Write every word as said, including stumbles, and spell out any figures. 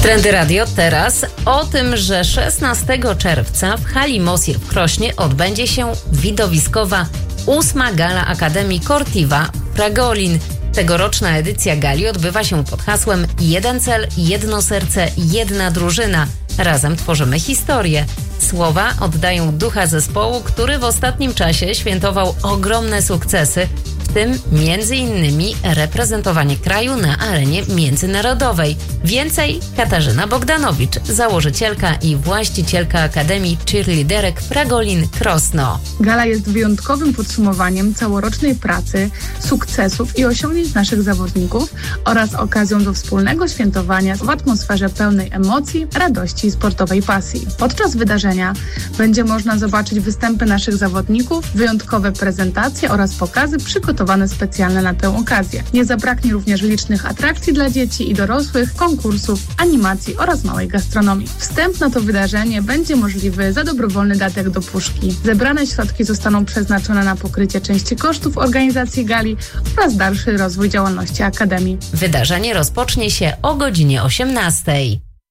Trendy Radio teraz o tym, że szesnastego czerwca w hali Mosir w Krośnie odbędzie się widowiskowa ósma gala Akademii Cortiva Fragolin. Tegoroczna edycja gali odbywa się pod hasłem Jeden cel, jedno serce, jedna drużyna. Razem tworzymy historię. Słowa oddają ducha zespołu, który w ostatnim czasie świętował ogromne sukcesy, w tym między innymi reprezentowanie kraju na arenie międzynarodowej. Więcej Katarzyna Bogdanowicz, założycielka i właścicielka Akademii Cheerleaderek Fragolin Krosno. Gala jest wyjątkowym podsumowaniem całorocznej pracy, sukcesów i osiągnięć naszych zawodników oraz okazją do wspólnego świętowania w atmosferze pełnej emocji, radości i sportowej pasji. Podczas wydarzenia będzie można zobaczyć występy naszych zawodników, wyjątkowe prezentacje oraz pokazy przygotowane specjalnie na tę okazję. Nie zabraknie również licznych atrakcji dla dzieci i dorosłych, konkursów, animacji oraz małej gastronomii. Wstęp na to wydarzenie będzie możliwy za dobrowolny datek do puszki. Zebrane środki zostaną przeznaczone na pokrycie części kosztów organizacji gali oraz dalszy rozwój działalności Akademii. Wydarzenie rozpocznie się o godzinie osiemnastej.